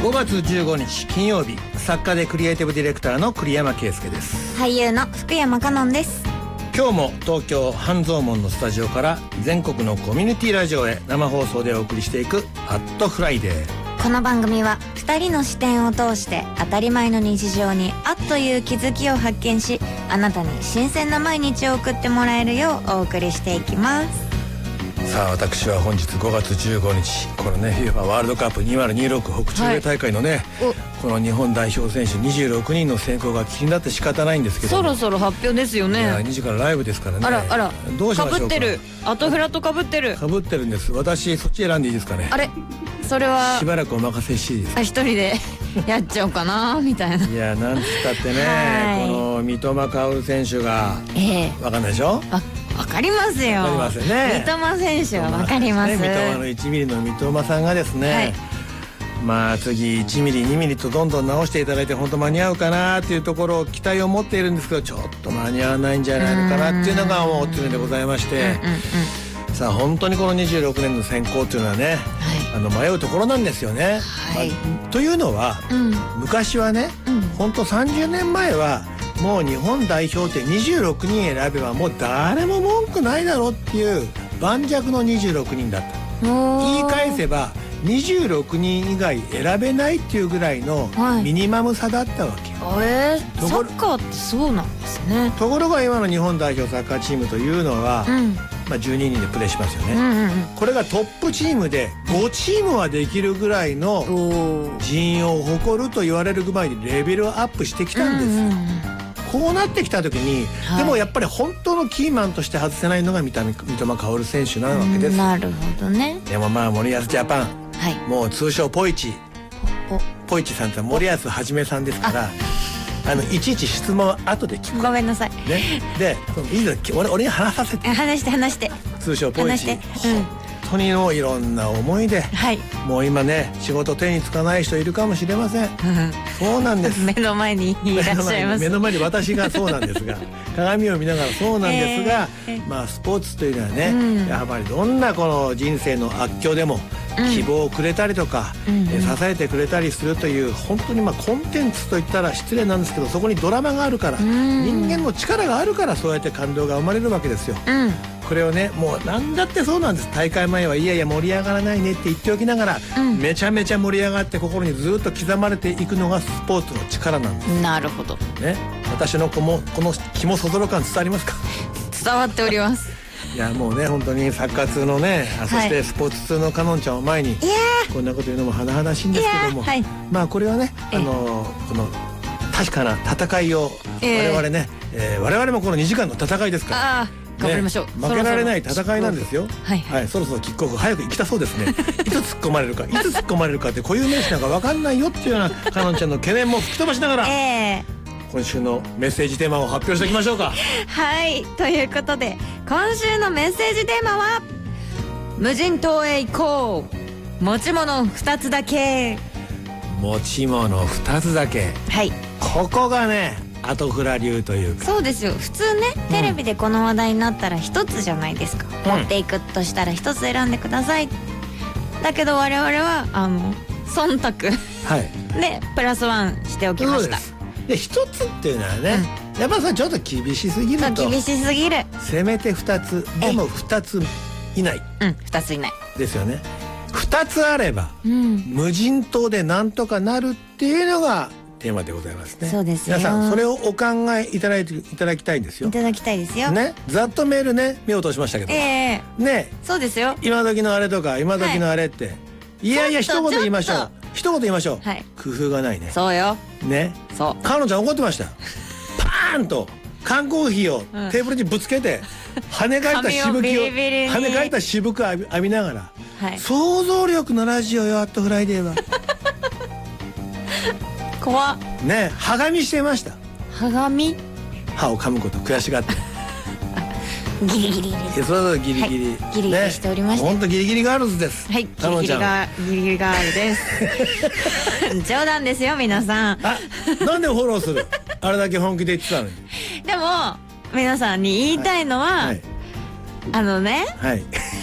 5月15日金曜日、作家でクリエイティブディレクターの栗山圭介です。 俳優の福山香音です。 今日も東京半蔵門のスタジオから全国のコミュニティラジオへ生放送でお送りしていくアットフライデー。 この番組は2人の視点を通して当たり前の日常にあっという気づきを発見し、あなたに新鮮な毎日を送ってもらえるようお送りしていきます。 さあ、私は本日5月15日、このね FIFA ワールドカップ2026北中米大会のね、この日本代表選手26人の選考が気になって仕方ないんですけど、 そろそろ発表ですよね。 2時からライブですからね。 あらあら、 どうしましょうか。 かぶってる、アトフラとかぶってる。 かぶってるんです。私そっち選んでいいですかね。 あれ、それはしばらくお任せしていいですか。 一人でやっちゃおうかなみたいな。 いや、なんつったってね、この三笘薫選手がわかんないでしょ。 わかりますよ。 わかりますよね。 三笘選手はわかります。 三笘の1ミリの三笘さんがですね、まあ次1ミリ2ミリとどんどん直していただいて本当間に合うかなっていうところを期待を持っているんですけど、ちょっと間に合わないんじゃないのかなっていうのがもうおつめでございまして、さあ本当にこの26年の選考っていうのはね、迷うところなんですよね。というのは、昔はね、本当30年前はもう日本代表って26人選べばもう誰も文句ないだろうっていう盤石の26人だった。言い返せば26人以外選べないっていうぐらいのミニマム差だったわけ。サッカーってそうなんですね。ところが今の日本代表サッカーチームというのは、12人でプレーしますよね。これがトップチームで5チームはできるぐらいの人員を誇ると言われるぐらいでレベルをアップしてきたんですよ。こうなってきた時に、でもやっぱり本当のキーマンとして外せないのが三笘薫選手なわけです。 なるほどね。 でもまあ森保ジャパン、もう通称ポイチさんって森保はじめさんですから、いちいち質問は後で聞く。 ごめんなさい。 で、いいの、俺に話させて。 話して。 通称ポイチ。本当にもういろんな思いで、もう今ね仕事手につかない人いるかもしれません。そうなんです。 目の前にいらっしゃいます。 目の前に私がそうなんですが鏡を見ながらそうなんですが、まあスポーツというのはね、やはりどんなこの人生の悪境でも希望をくれたりとか、支えてくれたりするという本当にまあコンテンツといったら失礼なんですけど、そこにドラマがあるから、人間の力があるからそうやって感動が生まれるわけですよ。これをね、もう何だってそうなんです。大会前はいやいや盛り上がらないねって言っておきながら、めちゃめちゃ盛り上がって心にずっと刻まれていくのがスポーツの力なんです。 なるほどね。私のこの気もそぞろ感伝わりますか。 伝わっております。 いやもうね、本当にサッカー通のね、そしてスポーツ通のかのんちゃんを前にこんなこと言うのも甚だしいんですけども、まあこれはね、この確かな戦いを我々ね、我々もこの2時間の戦いですから、 頑張りましょう。 負けられない戦いなんですよ。そろそろキックオフ早く行きたそうですね。いつ突っ込まれるかって固有名詞なんか分かんないよっていうようなかのんちゃんの懸念も吹き飛ばしながら、今週のメッセージテーマを発表していきましょうか。 はい、ということで今週のメッセージテーマは無人島へ行こう、持ち物2つだけ。 持ち物2つだけ。ここがねアトフラ流というか。 そうですよ。普通ね、テレビでこの話題になったら1つじゃないですか。持っていくとしたら1つ選んでください。だけど我々は忖度でプラスワンしておきました。 で1つっていうのはね、やっぱちょっと厳しすぎると。 厳しすぎる。 せめて2つでも2つ以内。 2つ以内ですよね。2つあれば無人島でなんとかなるっていうのがテーマでございますね。 そうですよ。 皆さんそれをお考えいただきたいんですよ。 いただきたいですよね。ざっとメールね、目を通しましたけどね。 そうですよ。 今時のあれとか今時のあれって、いやいや一言言いましょう。工夫がないね。 そうよね。かのちゃん怒ってました。パーンと缶コーヒーをテーブルにぶつけて跳ね返ったしぶきを浴びながら、想像力のラジオよ、アットフライデーは。 怖っね。歯噛みしてました。 歯噛み、 歯を噛むこと悔しがって。 ギリギリです。 そうギリギリギリギリしておりました。 本当ギリギリガールズです。 ギリギリガールです。冗談ですよ皆さん。 なんでフォローする。あれだけ本気で言ってたのに。 でも皆さんに言いたいのは、